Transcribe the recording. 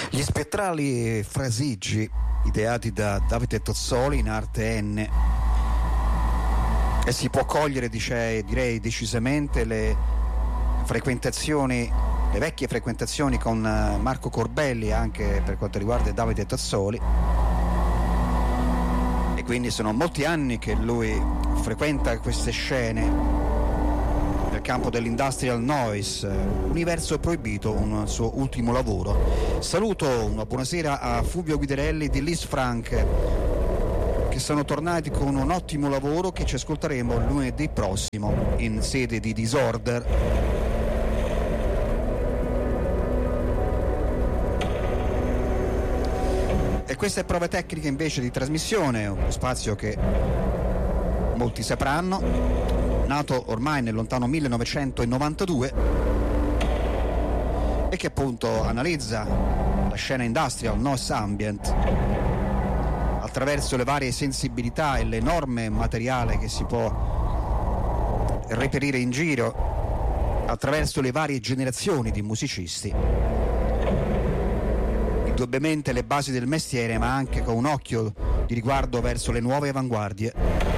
Gli spettrali frasigi ideati da Davide Tozzoli in arte N, e si può cogliere, direi decisamente, le vecchie frequentazioni con Marco Corbelli anche per quanto riguarda Davide Tozzoli, e quindi sono molti anni che lui frequenta queste scene nel campo dell'industrial noise, Universo Proibito, un suo ultimo lavoro. Saluto, una buonasera a Fulvio Guidarelli di Lis Frank, che sono tornati con un ottimo lavoro che ci ascolteremo lunedì prossimo in sede di Disorder. E queste prove tecniche invece di trasmissione, uno spazio che molti sapranno, nato ormai nel lontano 1992 e che appunto analizza la scena industrial noise ambient attraverso le varie sensibilità e l'enorme materiale che si può reperire in giro, attraverso le varie generazioni di musicisti, indubbiamente le basi del mestiere, ma anche con un occhio di riguardo verso le nuove avanguardie.